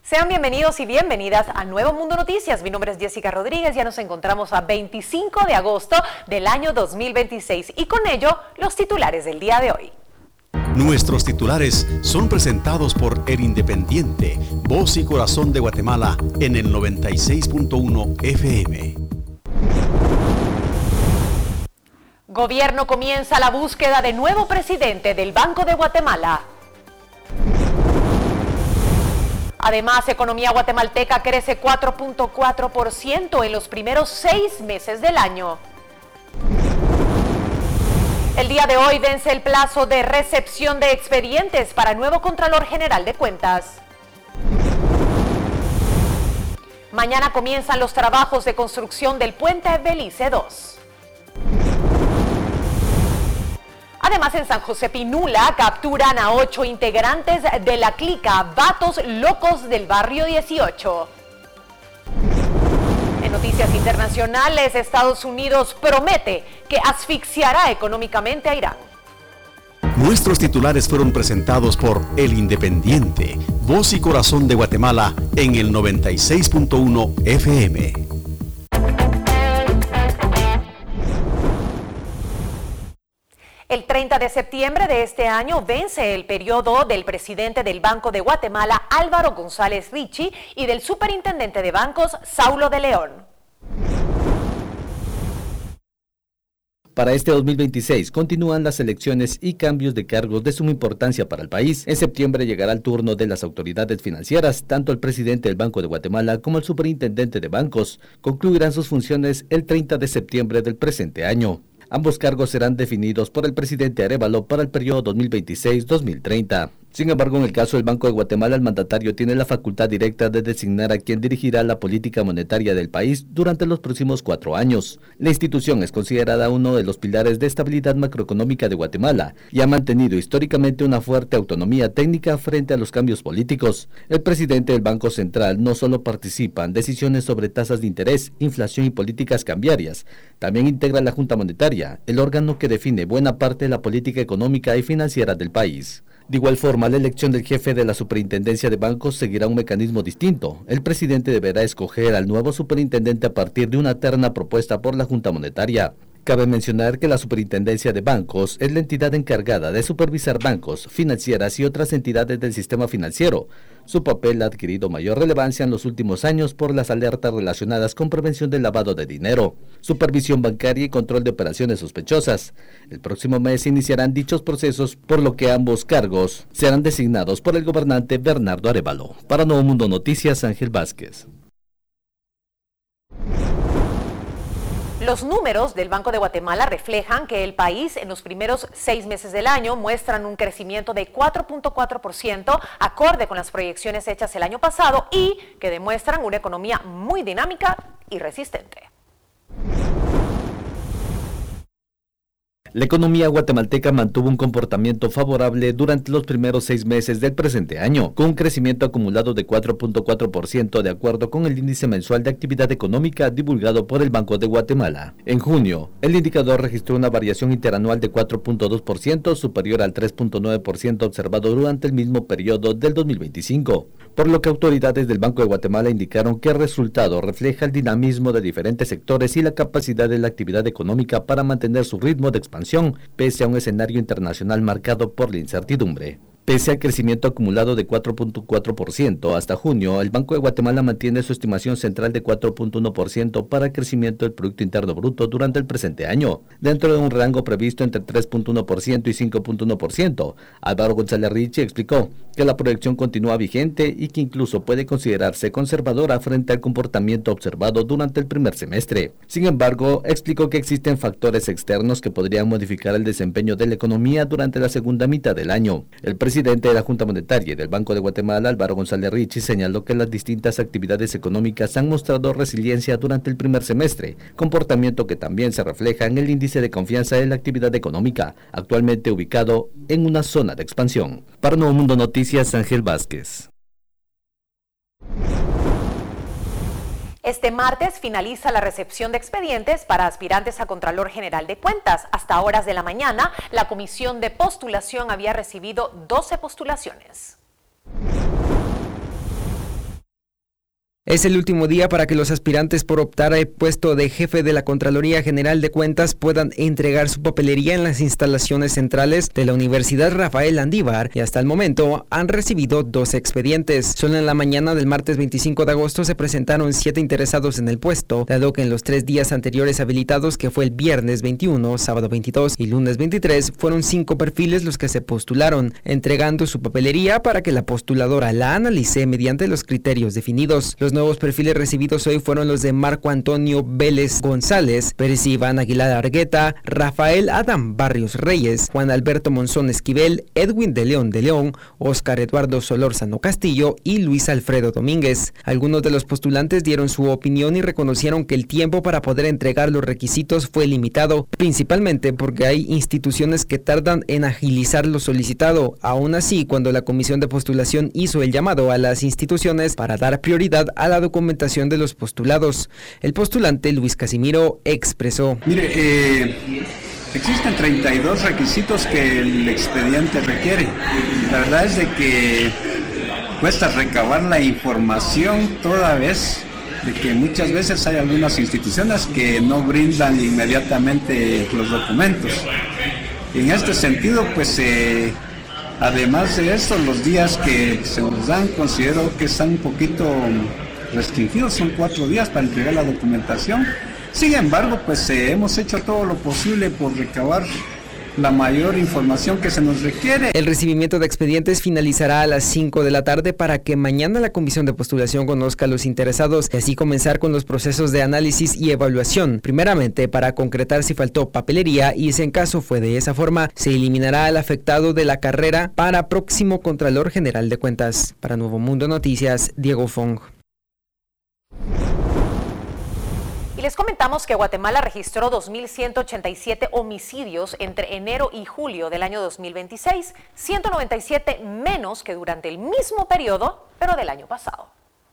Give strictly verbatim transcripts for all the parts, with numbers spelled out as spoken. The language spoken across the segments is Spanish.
Sean bienvenidos y bienvenidas a Nuevo Mundo Noticias. Mi nombre es Jessica Rodríguez. Ya nos encontramos a veinticinco de agosto del año dos mil veintiséis y con ello los titulares del día de hoy. Nuestros titulares son presentados por El Independiente, voz y corazón de Guatemala en el noventa y seis punto uno F M. Gobierno comienza la búsqueda de nuevo presidente del Banco de Guatemala. Además, economía guatemalteca crece cuatro punto cuatro por ciento en los primeros seis meses del año. El día de hoy vence el plazo de recepción de expedientes para el nuevo Contralor General de Cuentas. Mañana comienzan los trabajos de construcción del puente Belice dos. Además, en San José Pinula capturan a ocho integrantes de la clica Vatos Locos del Barrio dieciocho. En noticias internacionales, Estados Unidos promete que asfixiará económicamente a Irán. Nuestros titulares fueron presentados por El Independiente, voz y corazón de Guatemala en el noventa y seis punto uno F M. El treinta de septiembre de este año vence el periodo del presidente del Banco de Guatemala, Álvaro González Richie, y del superintendente de bancos, Saulo de León. Para este dos mil veintiséis continúan las elecciones y cambios de cargos de suma importancia para el país. En septiembre llegará el turno de las autoridades financieras. Tanto el presidente del Banco de Guatemala como el superintendente de bancos concluirán sus funciones el treinta de septiembre del presente año. Ambos cargos serán definidos por el presidente Arévalo para el periodo dos mil veintiséis a dos mil treinta. Sin embargo, en el caso del Banco de Guatemala, el mandatario tiene la facultad directa de designar a quien dirigirá la política monetaria del país durante los próximos cuatro años. La institución es considerada uno de los pilares de estabilidad macroeconómica de Guatemala y ha mantenido históricamente una fuerte autonomía técnica frente a los cambios políticos. El presidente del Banco Central no solo participa en decisiones sobre tasas de interés, inflación y políticas cambiarias, también integra la Junta Monetaria, el órgano que define buena parte de la política económica y financiera del país. De igual forma, la elección del jefe de la superintendencia de bancos seguirá un mecanismo distinto. El presidente deberá escoger al nuevo superintendente a partir de una terna propuesta por la Junta Monetaria. Cabe mencionar que la Superintendencia de Bancos es la entidad encargada de supervisar bancos, financieras y otras entidades del sistema financiero. Su papel ha adquirido mayor relevancia en los últimos años por las alertas relacionadas con prevención del lavado de dinero, supervisión bancaria y control de operaciones sospechosas. El próximo mes iniciarán dichos procesos, por lo que ambos cargos serán designados por el gobernante Bernardo Arévalo. Para Nuevo Mundo Noticias, Ángel Vázquez. Los números del Banco de Guatemala reflejan que el país en los primeros seis meses del año muestran un crecimiento de cuatro punto cuatro por ciento, acorde con las proyecciones hechas el año pasado y que demuestran una economía muy dinámica y resistente. La economía guatemalteca mantuvo un comportamiento favorable durante los primeros seis meses del presente año, con un crecimiento acumulado de cuatro punto cuatro por ciento de acuerdo con el índice mensual de actividad económica divulgado por el Banco de Guatemala. En junio, el indicador registró una variación interanual de cuatro punto dos por ciento, superior al tres punto nueve por ciento observado durante el mismo periodo del dos mil veinticinco, por lo que autoridades del Banco de Guatemala indicaron que el resultado refleja el dinamismo de diferentes sectores y la capacidad de la actividad económica para mantener su ritmo de expansión pese a un escenario internacional marcado por la incertidumbre. Pese al crecimiento acumulado de cuatro punto cuatro por ciento hasta junio, el Banco de Guatemala mantiene su estimación central de cuatro punto uno por ciento para el crecimiento del Producto Interno Bruto durante el presente año, dentro de un rango previsto entre tres punto uno por ciento y cinco punto uno por ciento. Álvaro González Richie explicó que la proyección continúa vigente y que incluso puede considerarse conservadora frente al comportamiento observado durante el primer semestre. Sin embargo, explicó que existen factores externos que podrían modificar el desempeño de la economía durante la segunda mitad del año. El presidente El presidente de la Junta Monetaria y del Banco de Guatemala, Álvaro González Richie, señaló que las distintas actividades económicas han mostrado resiliencia durante el primer semestre, comportamiento que también se refleja en el índice de confianza de la actividad económica, actualmente ubicado en una zona de expansión. Para Nuevo Mundo Noticias, Ángel Vázquez. Este martes finaliza la recepción de expedientes para aspirantes a Contralor General de Cuentas. Hasta horas de la mañana, la comisión de postulación había recibido doce postulaciones. Es el último día para que los aspirantes por optar al puesto de jefe de la Contraloría General de Cuentas puedan entregar su papelería en las instalaciones centrales de la Universidad Rafael Landívar y hasta el momento han recibido dos expedientes. Solo en la mañana del martes veinticinco de agosto se presentaron siete interesados en el puesto, dado que en los tres días anteriores habilitados, que fue el viernes veintiuno, sábado veintidós y lunes veintitrés, fueron cinco perfiles los que se postularon, entregando su papelería para que la postuladora la analice mediante los criterios definidos. Los nuevos perfiles recibidos hoy fueron los de Marco Antonio Vélez González, Pérez Iván Aguilar Argueta, Rafael Adam Barrios Reyes, Juan Alberto Monzón Esquivel, Edwin de León de León, Óscar Eduardo Solórzano Castillo y Luis Alfredo Domínguez. Algunos de los postulantes dieron su opinión y reconocieron que el tiempo para poder entregar los requisitos fue limitado, principalmente porque hay instituciones que tardan en agilizar lo solicitado. Aún así, cuando la comisión de postulación hizo el llamado a las instituciones para dar prioridad a la documentación de los postulados, el postulante Luis Casimiro expresó: Mire, eh, existen treinta y dos requisitos que el expediente requiere. La verdad es de que cuesta recabar la información toda vez de que muchas veces hay algunas instituciones que no brindan inmediatamente los documentos. En este sentido, pues eh, además de esto, los días que se nos dan considero que están un poquito restringidos, son cuatro días para entregar la documentación. Sin embargo, pues eh, hemos hecho todo lo posible por recabar la mayor información que se nos requiere. El recibimiento de expedientes finalizará a las cinco de la tarde para que mañana la comisión de postulación conozca a los interesados y así comenzar con los procesos de análisis y evaluación. Primeramente, para concretar si faltó papelería y si en caso fue de esa forma, se eliminará al afectado de la carrera para próximo Contralor General de Cuentas. Para Nuevo Mundo Noticias, Diego Fong. Y les comentamos que Guatemala registró dos mil ciento ochenta y siete homicidios entre enero y julio del año dos mil veintiséis, ciento noventa y siete menos que durante el mismo periodo, pero del año pasado.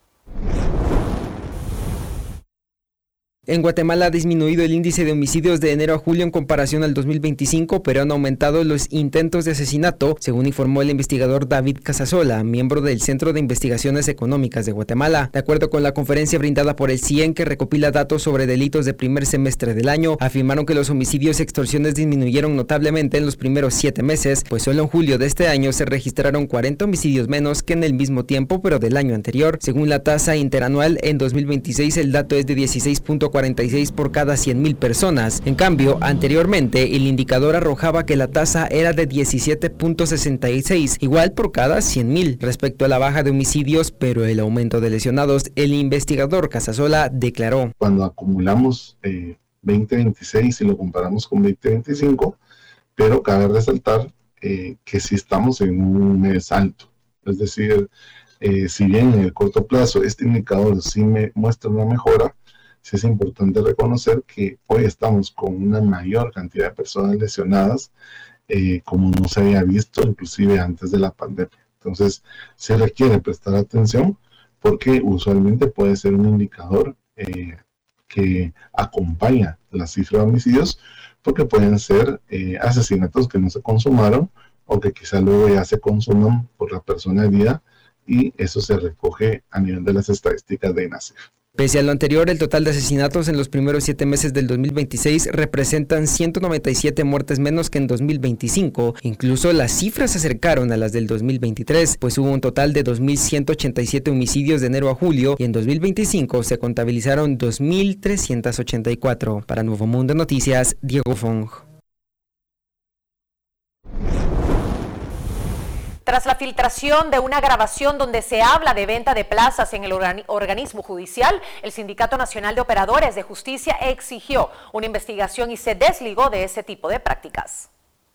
En Guatemala ha disminuido el índice de homicidios de enero a julio en comparación al dos mil veinticinco, pero han aumentado los intentos de asesinato, según informó el investigador David Casasola, miembro del Centro de Investigaciones Económicas de Guatemala. De acuerdo con la conferencia brindada por el C I E N, que recopila datos sobre delitos de primer semestre del año, afirmaron que los homicidios y extorsiones disminuyeron notablemente en los primeros siete meses, pues solo en julio de este año se registraron cuarenta homicidios menos que en el mismo tiempo, pero del año anterior. Según la tasa interanual, en dos mil veintiséis el dato es de dieciséis punto cuarenta y seis por cada cien mil personas. En cambio, anteriormente el indicador arrojaba que la tasa era de diecisiete punto sesenta y seis, igual por cada cien mil. Respecto a la baja de homicidios, pero el aumento de lesionados, el investigador Casasola declaró: Cuando acumulamos eh, veinte veintiséis y lo comparamos con veinte veinticinco, pero cabe resaltar eh, que sí estamos en un mes alto. Es decir, eh, si bien en el corto plazo este indicador sí me muestra una mejora, sí es importante reconocer que hoy estamos con una mayor cantidad de personas lesionadas, eh, como no se había visto inclusive antes de la pandemia. Entonces, se requiere prestar atención porque usualmente puede ser un indicador eh, que acompaña la cifra de homicidios, porque pueden ser eh, asesinatos que no se consumaron o que quizá luego ya se consuman por la persona herida, y eso se recoge a nivel de las estadísticas de INACIF. Pese a lo anterior, el total de asesinatos en los primeros siete meses del dos mil veintiséis representan ciento noventa y siete muertes menos que en dos mil veinticinco. Incluso las cifras se acercaron a las del dos mil veintitrés, pues hubo un total de dos mil ciento ochenta y siete homicidios de enero a julio y en dos mil veinticinco se contabilizaron dos mil trescientos ochenta y cuatro. Para Nuevo Mundo Noticias, Diego Fong. Tras la filtración de una grabación donde se habla de venta de plazas en el organismo judicial, el Sindicato Nacional de Operadores de Justicia exigió una investigación y se desligó de ese tipo de prácticas.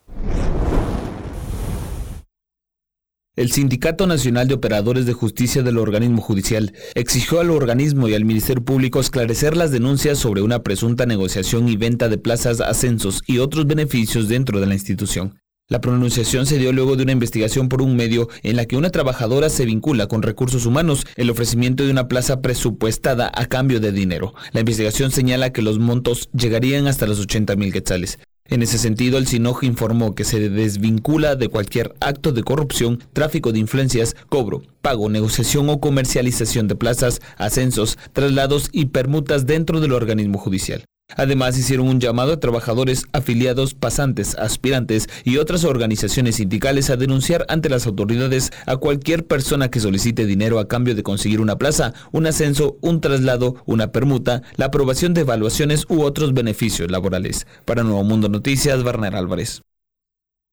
El Sindicato Nacional de Operadores de Justicia del organismo judicial exigió al organismo y al Ministerio Público esclarecer las denuncias sobre una presunta negociación y venta de plazas, ascensos y otros beneficios dentro de la institución. La pronunciación se dio luego de una investigación por un medio en la que una trabajadora se vincula con recursos humanos el ofrecimiento de una plaza presupuestada a cambio de dinero. La investigación señala que los montos llegarían hasta los ochenta mil quetzales. En ese sentido, el SINOG informó que se desvincula de cualquier acto de corrupción, tráfico de influencias, cobro, pago, negociación o comercialización de plazas, ascensos, traslados y permutas dentro del organismo judicial. Además, hicieron un llamado a trabajadores, afiliados, pasantes, aspirantes y otras organizaciones sindicales a denunciar ante las autoridades a cualquier persona que solicite dinero a cambio de conseguir una plaza, un ascenso, un traslado, una permuta, la aprobación de evaluaciones u otros beneficios laborales. Para Nuevo Mundo Noticias, Bernard Álvarez.